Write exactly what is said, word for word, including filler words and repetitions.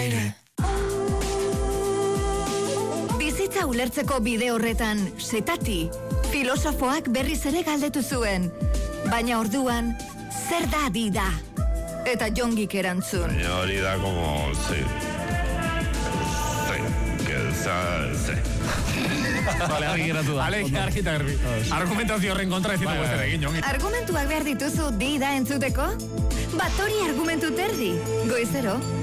aire. Bizitza ulertzeko bide horretan, Setati, filosofoak berriz ere galdetu zuen. Baina orduan, zer da dida? Eta Jongik erantzun. Baina hori da como, sí. Sí, que sea, sí. Vale, argi geratu da. Vale, argi eta garbi. Argumentazio horren kontra ez ditugu ezer egin, Jongi. Argumentuak behar dituzu dida entzuteko? Bat hori argumentu terdi. Goizero,